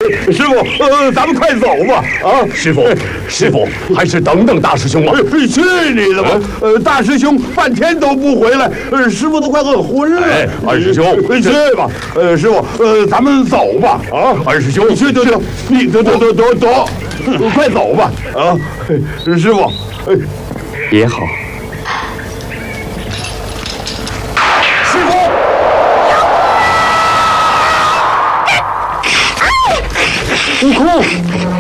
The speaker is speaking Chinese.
师傅，咱们快走吧！啊， 师傅，还是等等大师兄吧。 去你的吧！大师兄半天都不回来，师傅都快饿昏了。 哎，二师兄， 去吧！师傅，咱们走吧！啊， 二师兄， 去，你走，快走吧！啊，师傅， 也好。师傅， 悟空。